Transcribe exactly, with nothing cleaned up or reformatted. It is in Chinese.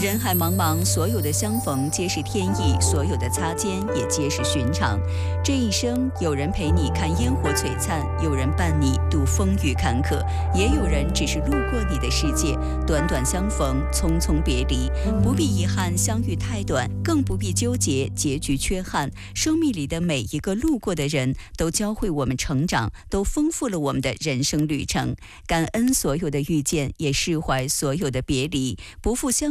人海茫茫，所有的相逢皆是天意，所有的擦肩也皆是寻常。这一生，有人陪你看烟火璀璨，有人伴你度风雨坎坷，也有人只是路过你的世界。短短相逢，匆匆别离，不必遗憾相遇太短，更不必纠结结局缺憾。生命里的每一个路过的人，都教会我们成长，都丰富了我们的人生旅程。感恩所有的遇见，也释怀所有的别离，不负相